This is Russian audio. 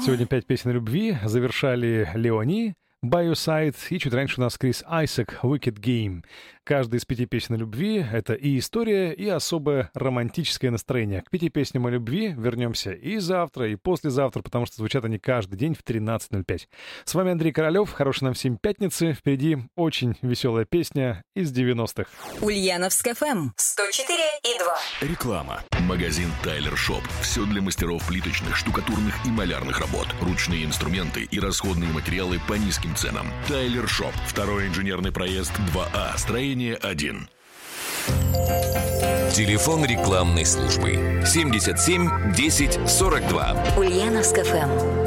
Сегодня 5 песен о любви. Завершали Леони, By Your Side, и чуть раньше у нас Крис Айсак, Wicked Game. Каждая из 5 песен о любви — это и история, и особое романтическое настроение. К 5 песням о любви вернемся и завтра, и послезавтра, потому что звучат они каждый день в 13:05. С вами Андрей Королёв. Хорошей нам всем пятницы. Впереди очень веселая песня из 90-х. Ульяновск ФМ 104,2. Реклама. Магазин Тайлер Шоп. Все для мастеров плиточных, штукатурных и малярных работ. Ручные инструменты и расходные материалы по низким ценам. Тайлер Шоп. Второй инженерный проезд 2А. Строение 1. Телефон рекламной службы 77 10 42. Ульяновск ФМ.